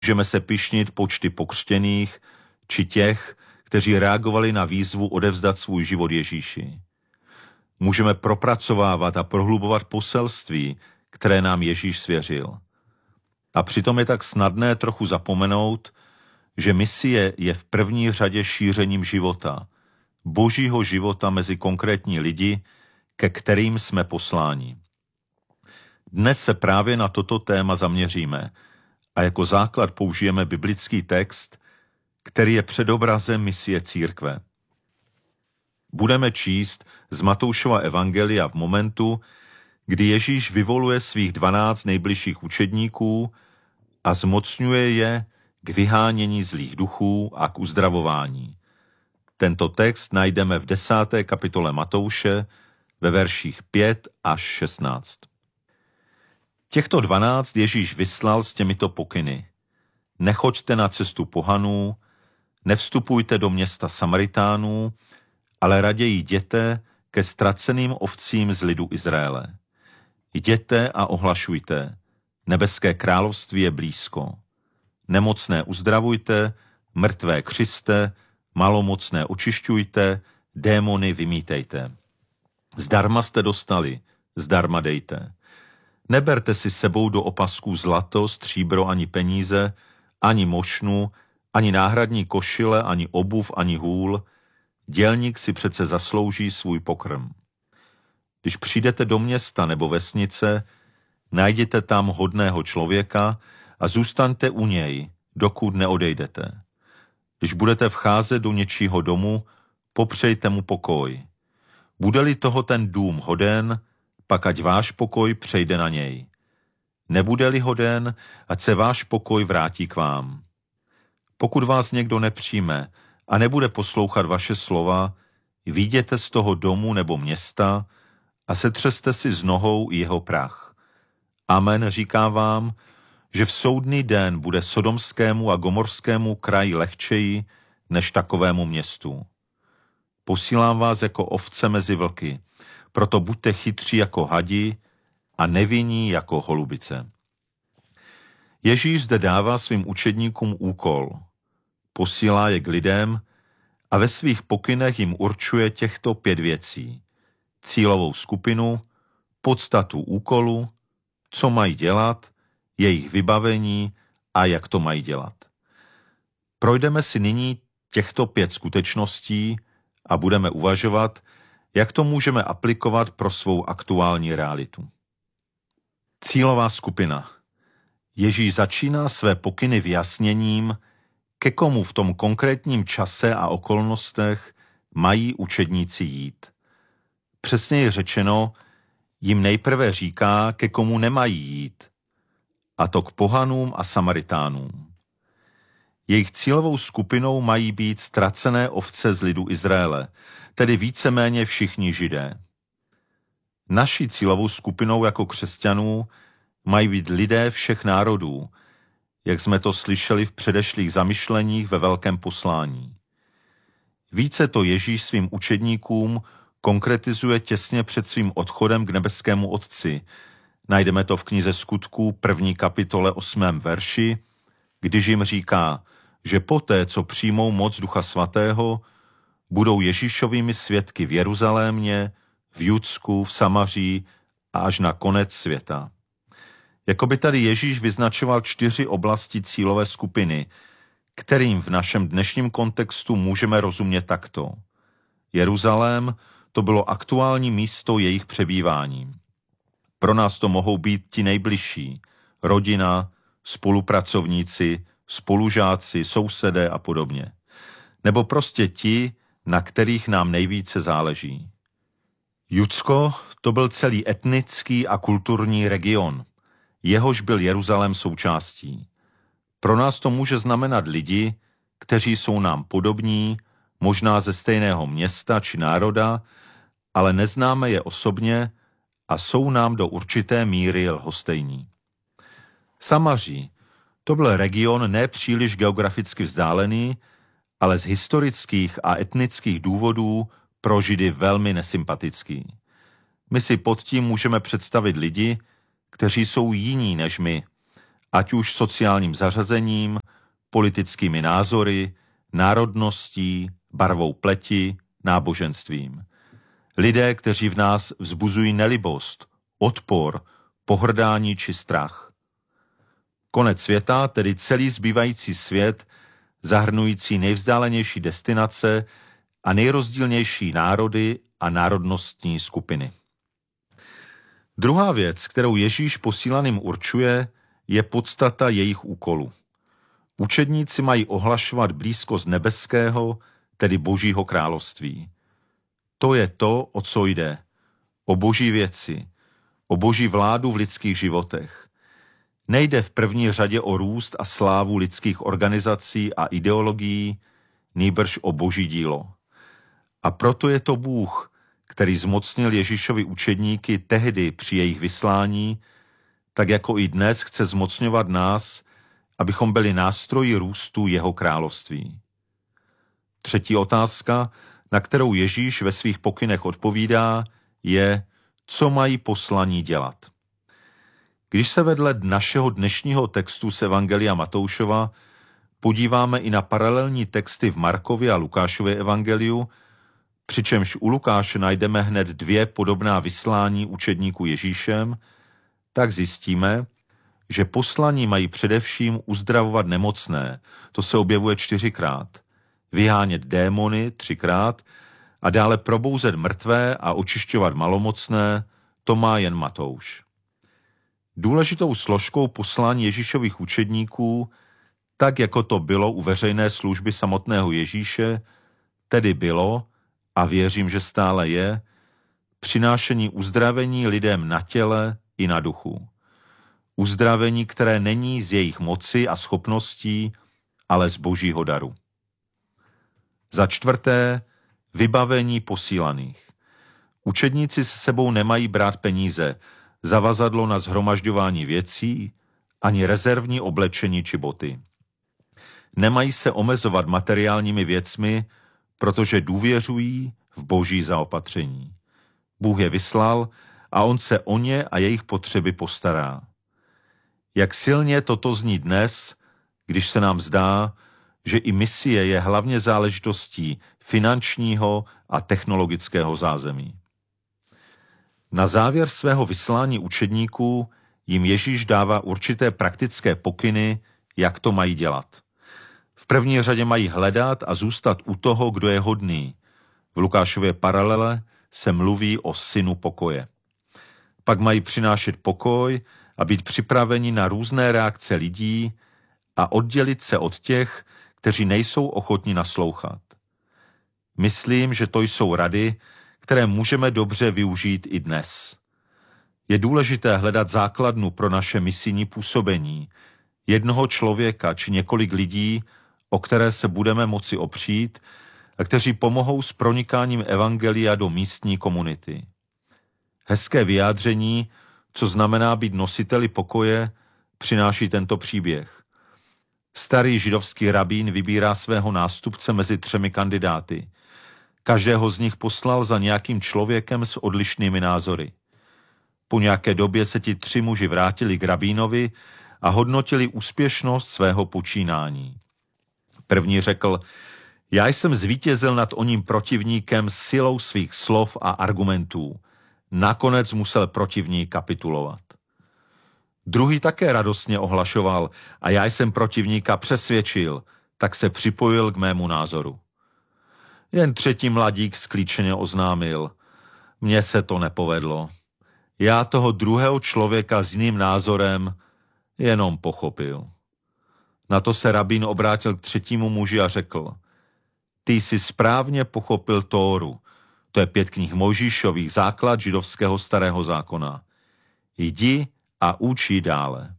Můžeme se pyšnit počty pokřtěných či těch, kteří reagovali na výzvu odevzdat svůj život Ježíši. Můžeme propracovávat a prohlubovat poselství, které nám Ježíš svěřil. A přitom je tak snadné trochu zapomenout, že misie je v první řadě šířením života, božího života mezi konkrétní lidi, ke kterým jsme posláni. Dnes se právě na toto téma zaměříme a jako základ použijeme biblický text, který je předobrazem misie církve. Budeme číst z Matoušova evangelia v momentu, kdy Ježíš vyvoluje svých 12 nejbližších učedníků a zmocňuje je k vyhánění zlých duchů a k uzdravování. Tento text najdeme v 10. kapitole Matouše ve verších 5 až 16. Těchto 12 Ježíš vyslal s těmito pokyny. Nechoďte na cestu pohanů, nevstupujte do města Samaritánů, ale raději jděte ke ztraceným ovcím z lidu Izraele. Jděte a ohlašujte, nebeské království je blízko. Nemocné uzdravujte, mrtvé křiste, malomocné očišťujte, démony vymítejte. Zdarma jste dostali, zdarma dejte. Neberte si sebou do opasků zlato, stříbro ani peníze, ani mošnu, ani náhradní košile, ani obuv, ani hůl. Dělník si přece zaslouží svůj pokrm. Když přijdete do města nebo vesnice, najděte tam hodného člověka a zůstaňte u něj, dokud neodejdete. Když budete vcházet do něčího domu, popřejte mu pokoj. Bude-li toho ten dům hoden, pak ať váš pokoj přejde na něj. Nebude-li hoden, ať se váš pokoj vrátí k vám. Pokud vás někdo nepřijme a nebude poslouchat vaše slova, vyjděte z toho domu nebo města a setřeste si s nohou jeho prach. Amen, říkám vám, že v soudný den bude sodomskému a gomorskému kraji lehčeji než takovému městu. Posílám vás jako ovce mezi vlky, proto buďte chytří jako hadi a nevinní jako holubice. Ježíš zde dává svým učedníkům úkol. Posílá je k lidem a ve svých pokynech jim určuje těchto 5 věcí. Cílovou skupinu, podstatu úkolu, co mají dělat, jejich vybavení a jak to mají dělat. Projdeme si nyní těchto 5 skutečností a budeme uvažovat, jak to můžeme aplikovat pro svou aktuální realitu. Cílová skupina. Ježíš začíná své pokyny vyjasněním, ke komu v tom konkrétním čase a okolnostech mají učedníci jít. Přesněji řečeno, jim nejprve říká, ke komu nemají jít, a to k pohanům a Samaritánům. Jejich cílovou skupinou mají být ztracené ovce z lidu Izraele, tedy víceméně všichni Židé. Naší cílovou skupinou jako křesťanů mají být lidé všech národů, jak jsme to slyšeli v předešlých zamyšleních ve velkém poslání. Více to Ježíš svým učedníkům konkretizuje těsně před svým odchodem k nebeskému Otci. Najdeme to v knize Skutků 1. kapitole 8. verši, když jim říká, že poté, co přijmou moc Ducha Svatého, budou Ježíšovými svědky v Jeruzalémě, v Judsku, v Samaří a až na konec světa. Jakoby tady Ježíš vyznačoval 4 oblasti cílové skupiny, kterým v našem dnešním kontextu můžeme rozumět takto. Jeruzalém to bylo aktuální místo jejich přebývání. Pro nás to mohou být ti nejbližší, rodina, spolupracovníci, spolužáci, sousedé a podobně. Nebo prostě ti, na kterých nám nejvíce záleží. Judsko to byl celý etnický a kulturní region, jehož byl Jeruzalém součástí. Pro nás to může znamenat lidi, kteří jsou nám podobní, možná ze stejného města či národa, ale neznáme je osobně a jsou nám do určité míry lhostejní. Samaří to byl region nepříliš geograficky vzdálený, ale z historických a etnických důvodů pro Židy velmi nesympatický. My si pod tím můžeme představit lidi, kteří jsou jiní než my ať už sociálním zařazením, politickými názory, národností, barvou pleti, náboženstvím. Lidé, kteří v nás vzbuzují nelibost, odpor, pohrdání či strach. Konec světa, tedy celý zbývající svět, zahrnující nejvzdálenější destinace a nejrozdílnější národy a národnostní skupiny. Druhá věc, kterou Ježíš posílaným určuje, je podstata jejich úkolu. Učedníci mají ohlašovat blízkost nebeského, tedy Božího království. To je to, o co jde. O Boží věci, o Boží vládu v lidských životech. Nejde v první řadě o růst a slávu lidských organizací a ideologií, nýbrž o Boží dílo. A proto je to Bůh, který zmocnil Ježíšovi učedníky tehdy při jejich vyslání, tak jako i dnes chce zmocňovat nás, abychom byli nástroji růstu jeho království. Třetí otázka, na kterou Ježíš ve svých pokynech odpovídá, je, co mají poslaní dělat. Když se vedle našeho dnešního textu z Evangelia Matoušova podíváme i na paralelní texty v Markově a Lukášově evangeliu, přičemž u Lukáše najdeme hned dvě podobná vyslání učedníků Ježíšem, tak zjistíme, že poslaní mají především uzdravovat nemocné, to se objevuje 4krát, vyhánět démony 3krát a dále probouzet mrtvé a očišťovat malomocné, to má jen Matouš. Důležitou složkou poslání Ježíšových učedníků, tak jako to bylo u veřejné služby samotného Ježíše, tedy bylo, a věřím, že stále je, přinášení uzdravení lidem na těle i na duchu. Uzdravení, které není z jejich moci a schopností, ale z Božího daru. Za čtvrté, vybavení posílaných. Učedníci s sebou nemají brát peníze, zavazadlo na shromažďování věcí, ani rezervní oblečení či boty. Nemají se omezovat materiálními věcmi, protože důvěřují v Boží zaopatření. Bůh je vyslal a on se o ně a jejich potřeby postará. Jak silně toto zní dnes, když se nám zdá, že i misie je hlavně záležitostí finančního a technologického zázemí. Na závěr svého vyslání učedníků jim Ježíš dává určité praktické pokyny, jak to mají dělat. V první řadě mají hledat a zůstat u toho, kdo je hodný. V Lukášově paralele se mluví o synu pokoje. Pak mají přinášet pokoj a být připraveni na různé reakce lidí a oddělit se od těch, kteří nejsou ochotni naslouchat. Myslím, že to jsou rady, které můžeme dobře využít i dnes. Je důležité hledat základnu pro naše misijní působení, jednoho člověka či několik lidí, o které se budeme moci opřít a kteří pomohou s pronikáním evangelia do místní komunity. Hezké vyjádření, co znamená být nositeli pokoje, přináší tento příběh. Starý židovský rabín vybírá svého nástupce mezi 3 kandidáty. Každého z nich poslal za nějakým člověkem s odlišnými názory. Po nějaké době se ti 3 muži vrátili k rabínovi a hodnotili úspěšnost svého počínání. První řekl, já jsem zvítězil nad oním protivníkem silou svých slov a argumentů. Nakonec musel protivník kapitulovat. Druhý také radostně ohlašoval a já jsem protivníka přesvědčil, tak se připojil k mému názoru. Jen třetí mladík sklíčeně oznámil, mně se to nepovedlo. Já toho druhého člověka s jiným názorem jenom pochopil. Na to se rabín obrátil k třetímu muži a řekl, ty jsi správně pochopil Tóru, to je 5 knih Mojžíšových, základ židovského starého zákona. Jdi a učí dále.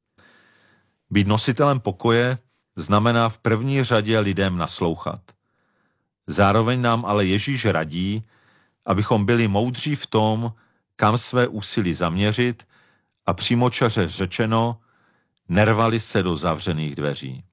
Být nositelem pokoje znamená v první řadě lidem naslouchat. Zároveň nám ale Ježíš radí, abychom byli moudří v tom, kam své úsilí zaměřit a přímočaře řečeno, nervali se do zavřených dveří.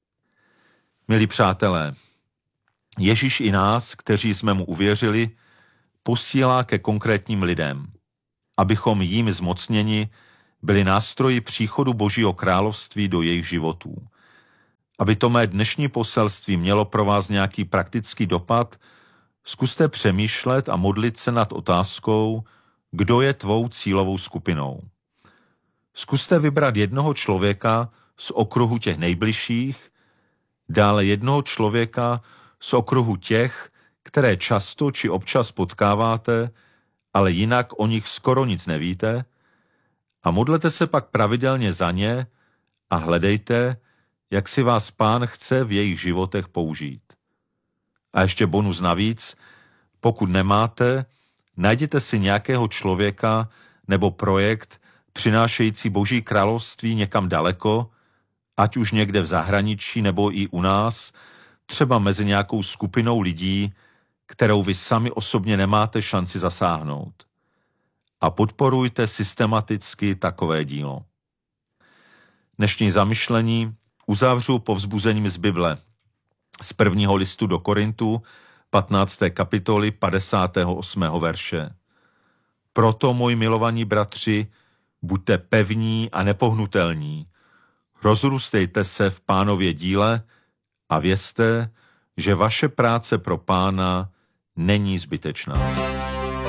Milí přátelé, Ježíš i nás, kteří jsme mu uvěřili, posílá ke konkrétním lidem, abychom jím zmocněni byli nástroji příchodu Božího království do jejich životů. Aby to mé dnešní poselství mělo pro vás nějaký praktický dopad, zkuste přemýšlet a modlit se nad otázkou, kdo je tvou cílovou skupinou. Zkuste vybrat jednoho člověka z okruhu těch nejbližších, dále jednoho člověka z okruhu těch, které často či občas potkáváte, ale jinak o nich skoro nic nevíte, a modlete se pak pravidelně za ně a hledejte, jak si vás Pán chce v jejich životech použít. A ještě bonus navíc, pokud nemáte, najděte si nějakého člověka nebo projekt přinášející Boží království někam daleko, ať už někde v zahraničí nebo i u nás, třeba mezi nějakou skupinou lidí, kterou vy sami osobně nemáte šanci zasáhnout. A podporujte systematicky takové dílo. Dnešní zamyšlení uzavřu povzbuzením z Bible, z 1. listu do Korintů, 15. kapitoly, 58. verše. Proto, moji milovaní bratři, buďte pevní a nepohnutelní, rozrůstejte se v Pánově díle a vězte, že vaše práce pro Pána není zbytečná.